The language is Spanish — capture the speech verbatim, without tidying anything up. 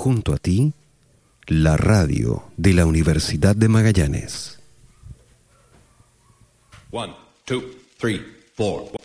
junto a ti, la radio de la Universidad de Magallanes. One, two, three, four.